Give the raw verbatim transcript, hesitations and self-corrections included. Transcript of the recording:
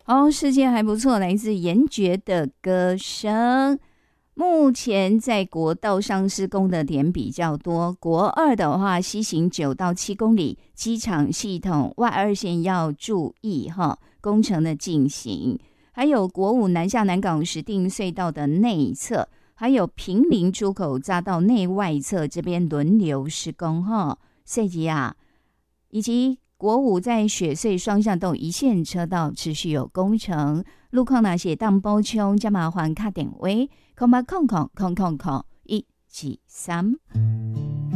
哦，世界还不错，来自严爵的歌声。目前在国道上施工的点比较多，国二的话西行九到七公里，机场系统外二线要注意哈，工程的进行。还有国五南下南港石碇隧道的内侧，还有平林出口匝道内外侧这边轮流施工哈，设计啊，以及国五在雪隧双向都一线车道持续有工程，路况那些当补充，加麻烦卡点位，空八空空空空空一七三。